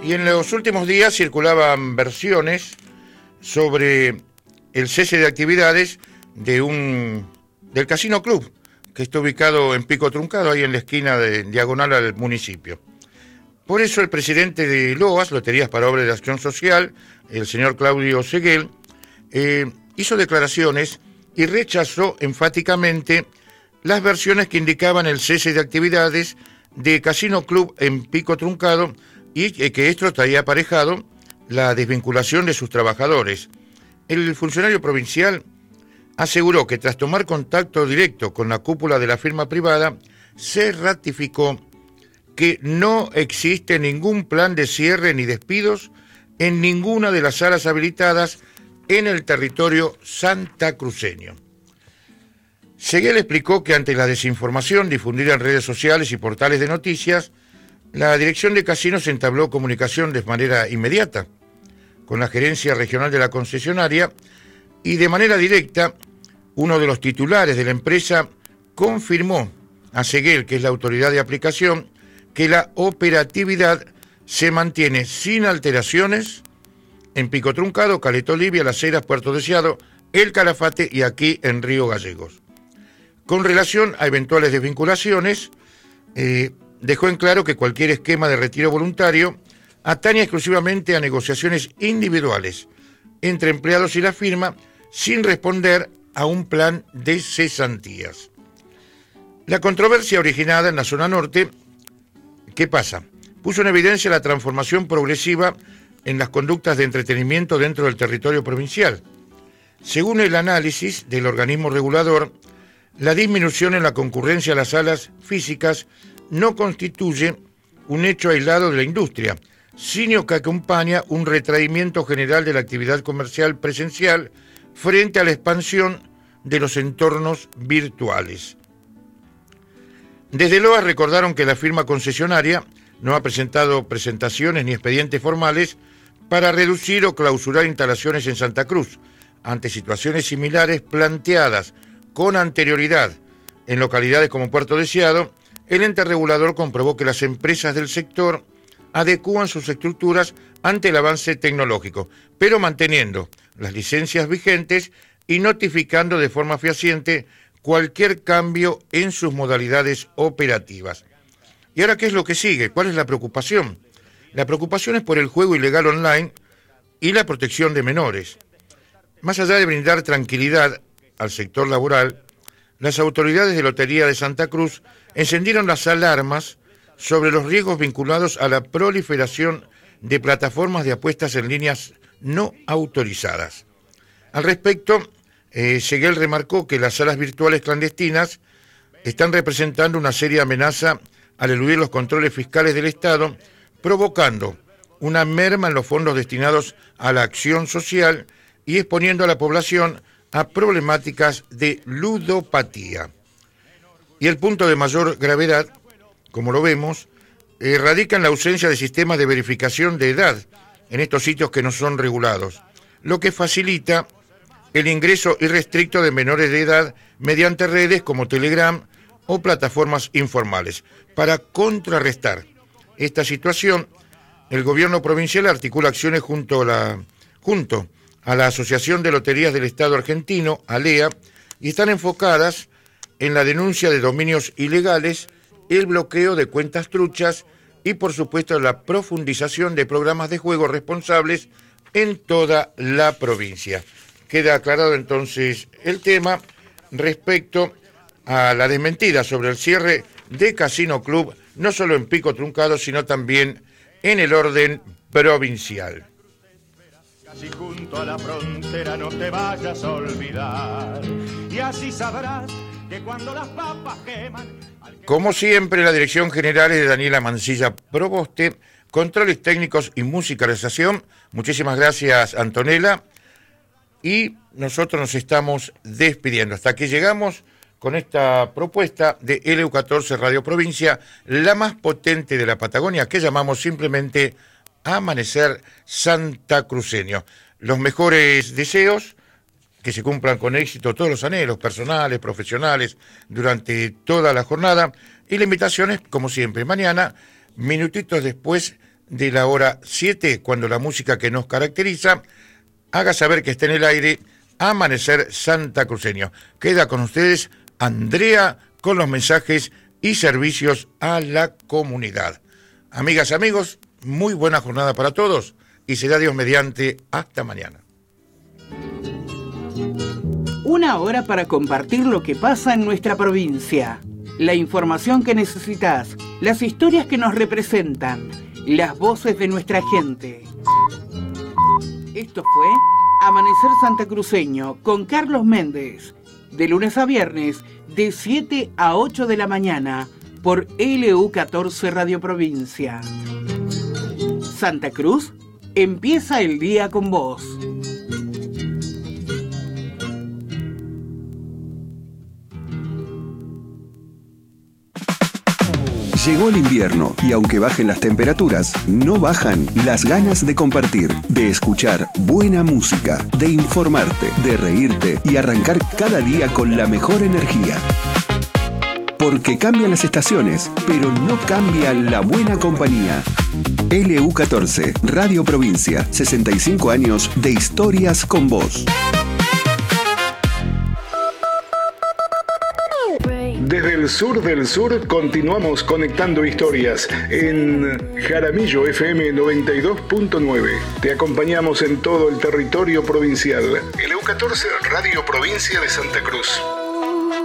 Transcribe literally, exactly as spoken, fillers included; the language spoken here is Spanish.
Y en los últimos días circulaban versiones sobre el cese de actividades de un del Casino Club, que está ubicado en Pico Truncado, ahí en la esquina de diagonal al municipio. Por eso el presidente de LOAS, Loterías para Obras de Acción Social, el señor Claudio Seguel, eh, hizo declaraciones y rechazó enfáticamente las versiones que indicaban el cese de actividades de Casino Club en Pico Truncado y que esto traía aparejado la desvinculación de sus trabajadores. El funcionario provincial aseguró que tras tomar contacto directo con la cúpula de la firma privada, se ratificó que no existe ningún plan de cierre ni despidos en ninguna de las salas habilitadas en el territorio santacruceño. Seguel explicó que ante la desinformación difundida en redes sociales y portales de noticias, la dirección de casinos entabló comunicación de manera inmediata con la gerencia regional de la concesionaria y de manera directa uno de los titulares de la empresa confirmó a Seguel, que es la autoridad de aplicación, que la operatividad se mantiene sin alteraciones en Pico Truncado, Caleta Olivia, Las Heras, Puerto Deseado, El Calafate y aquí en Río Gallegos. Con relación a eventuales desvinculaciones, eh, dejó en claro que cualquier esquema de retiro voluntario atañe exclusivamente a negociaciones individuales entre empleados y la firma sin responder a un plan de cesantías. La controversia originada en la zona norte, ¿qué pasa? Puso en evidencia la transformación progresiva en las conductas de entretenimiento dentro del territorio provincial. Según el análisis del organismo regulador, la disminución en la concurrencia a las salas físicas no constituye un hecho aislado de la industria, sino que acompaña un retraimiento general de la actividad comercial presencial frente a la expansión de los entornos virtuales. Desde LOAS recordaron que la firma concesionaria no ha presentado presentaciones ni expedientes formales para reducir o clausurar instalaciones en Santa Cruz, ante situaciones similares planteadas con anterioridad en localidades como Puerto Deseado. El ente regulador comprobó que las empresas del sector adecúan sus estructuras ante el avance tecnológico, pero manteniendo las licencias vigentes y notificando de forma fehaciente cualquier cambio en sus modalidades operativas. ¿Y ahora qué es lo que sigue? ¿Cuál es la preocupación? La preocupación es por el juego ilegal online y la protección de menores. Más allá de brindar tranquilidad al sector laboral, las autoridades de Lotería de Santa Cruz encendieron las alarmas sobre los riesgos vinculados a la proliferación de plataformas de apuestas en líneas no autorizadas. Al respecto, eh, Seguel remarcó que las salas virtuales clandestinas están representando una seria amenaza al eludir los controles fiscales del Estado, provocando una merma en los fondos destinados a la acción social y exponiendo a la población a problemáticas de ludopatía. Y el punto de mayor gravedad, como lo vemos, eh, radica en la ausencia de sistemas de verificación de edad en estos sitios que no son regulados, lo que facilita el ingreso irrestricto de menores de edad mediante redes como Telegram o plataformas informales. Para contrarrestar esta situación, el gobierno provincial articula acciones junto a la, junto a la Asociación de Loterías del Estado Argentino, ALEA, y están enfocadas en la denuncia de dominios ilegales, el bloqueo de cuentas truchas y, por supuesto, la profundización de programas de juego responsables en toda la provincia. Queda aclarado entonces el tema respecto a la desmentida sobre el cierre de Casino Club, no solo en Pico Truncado, sino también en el orden provincial. Casi junto a la frontera, no te vayas a olvidar, y así sabrás que cuando las papas queman... Como siempre, la dirección general es de Daniela Mancilla Proboste, controles técnicos y musicalización. Muchísimas gracias, Antonella. Y nosotros nos estamos despidiendo. Hasta aquí llegamos con esta propuesta de L U catorce Radio Provincia, la más potente de la Patagonia, que llamamos simplemente Amanecer Santacruceño. Los mejores deseos, que se cumplan con éxito todos los anhelos personales, profesionales, durante toda la jornada. Y la invitación es, como siempre, mañana, minutitos después de la hora siete, cuando la música que nos caracteriza haga saber que está en el aire Amanecer Santacruceño. Queda con ustedes Andrea con los mensajes y servicios a la comunidad. Amigas, amigos, muy buena jornada para todos y será Dios mediante hasta mañana. Una hora para compartir lo que pasa en nuestra provincia. La información que necesitas, las historias que nos representan, las voces de nuestra gente. Esto fue Amanecer Santacruceño con Carlos Méndez, de lunes a viernes, de siete a ocho de la mañana, por L U catorce Radio Provincia. Santa Cruz, empieza el día con vos. Llegó el invierno y aunque bajen las temperaturas, no bajan las ganas de compartir, de escuchar buena música, de informarte, de reírte y arrancar cada día con la mejor energía. Porque cambian las estaciones, pero no cambia la buena compañía. L U catorce, Radio Provincia, sesenta y cinco años de historias con vos. Desde el sur del sur continuamos conectando historias en Jaramillo F M noventa y dos punto nueve. Te acompañamos en todo el territorio provincial. L U catorce, Radio Provincia de Santa Cruz.